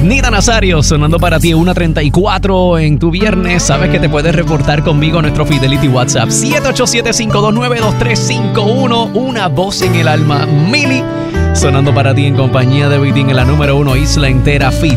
Nida Nazario sonando para ti 1:34 en tu viernes. Sabes que te puedes reportar conmigo a nuestro Fidelity WhatsApp 787-529-2351. Una voz en el alma, Mili, sonando para ti en compañía de Vitín en la número 1 Isla Entera.